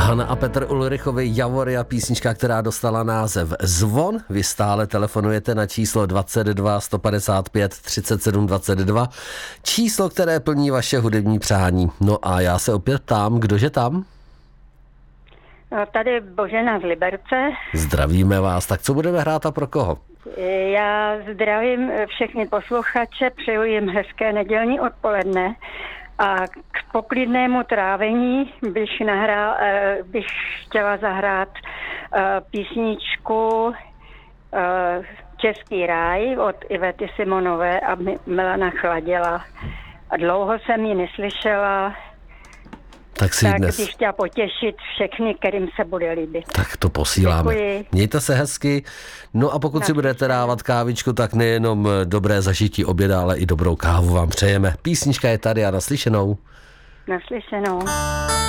Hana a Petr Ulrichovi, Javory a písnička, která dostala název Zvon. Vy stále telefonujete na číslo 22 155 37 22, číslo, které plní vaše hudební přání. No a já se opět ptám, kdože tam? Tady Božena z Liberce. Zdravíme vás, tak co budeme hrát a pro koho? Já zdravím všechny posluchače, přeju jim hezké nedělní odpoledne a k poklidnému trávení bych chtěla zahrát písničku Český ráj od Ivety Simonové a Milana Chladila. A dlouho jsem ji neslyšela, tak bych chtěla potěšit všechny, kterým se bude líbit. Tak to posíláme. Děkuji. Mějte se hezky. No a pokud si budete dávat kávičku, tak nejenom dobré zažití oběda, ale i dobrou kávu vám přejeme. Písnička je tady a naslyšenou. Naslyšenou.